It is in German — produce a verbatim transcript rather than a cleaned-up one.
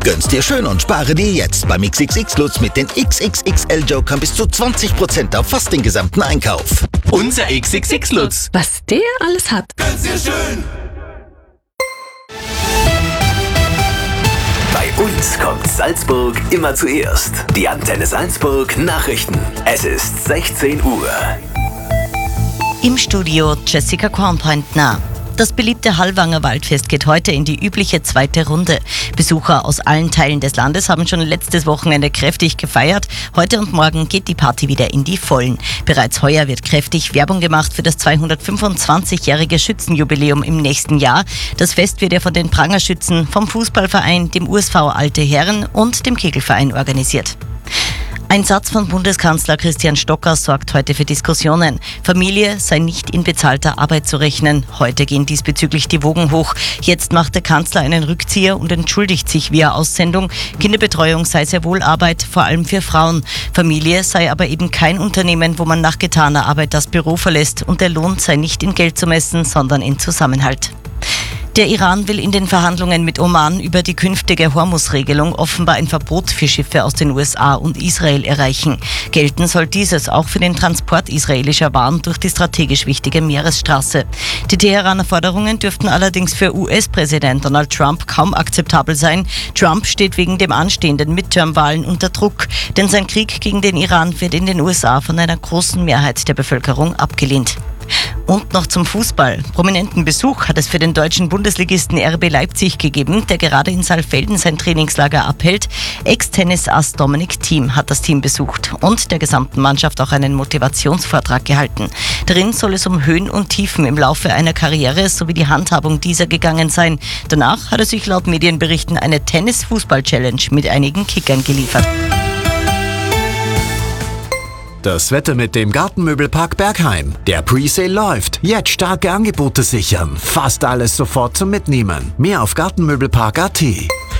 Gönn's dir schön und spare dir jetzt beim X X X-Lutz mit den X X X L-Jokern bis zu zwanzig Prozent auf fast den gesamten Einkauf. Unser X X X-Lutz. Was der alles hat. Gönn's dir schön. Bei uns kommt Salzburg immer zuerst. Die Antenne Salzburg Nachrichten. Es ist sechzehn Uhr. Im Studio Jessica Kornpointner. Das beliebte Hallwanger Waldfest geht heute in die übliche zweite Runde. Besucher aus allen Teilen des Landes haben schon letztes Wochenende kräftig gefeiert. Heute und morgen geht die Party wieder in die Vollen. Bereits heuer wird kräftig Werbung gemacht für das zweihundertfünfundzwanzigjährige Schützenjubiläum im nächsten Jahr. Das Fest wird ja von den Prangerschützen, vom Fußballverein, dem U S V Alte Herren und dem Kegelverein organisiert. Ein Satz von Bundeskanzler Christian Stocker sorgt heute für Diskussionen. Familie sei nicht in bezahlter Arbeit zu rechnen. Heute gehen diesbezüglich die Wogen hoch. Jetzt macht der Kanzler einen Rückzieher und entschuldigt sich via Aussendung. Kinderbetreuung sei sehr wohl Arbeit, vor allem für Frauen. Familie sei aber eben kein Unternehmen, wo man nach getaner Arbeit das Büro verlässt. Und der Lohn sei nicht in Geld zu messen, sondern in Zusammenhalt. Der Iran will in den Verhandlungen mit Oman über die künftige Hormuz-Regelung offenbar ein Verbot für Schiffe aus den U S A und Israel erreichen. Gelten soll dieses auch für den Transport israelischer Waren durch die strategisch wichtige Meeresstraße. Die Teheraner Forderungen dürften allerdings für U S-Präsident Donald Trump kaum akzeptabel sein. Trump steht wegen dem anstehenden Midterm-Wahlen unter Druck, denn sein Krieg gegen den Iran wird in den U S A von einer großen Mehrheit der Bevölkerung abgelehnt. Und noch zum Fußball. Prominenten Besuch hat es für den deutschen Bundesligisten R B Leipzig gegeben, der gerade in Saalfelden sein Trainingslager abhält. Ex-Tennis-Ass Dominic Thiem hat das Team besucht und der gesamten Mannschaft auch einen Motivationsvortrag gehalten. Darin soll es um Höhen und Tiefen im Laufe einer Karriere sowie die Handhabung dieser gegangen sein. Danach hat er sich laut Medienberichten eine Tennis-Fußball-Challenge mit einigen Kickern geliefert. Das Wetter mit dem Gartenmöbelpark Bergheim. Der Presale läuft. Jetzt starke Angebote sichern. Fast alles sofort zum Mitnehmen. Mehr auf gartenmöbelpark punkt a t.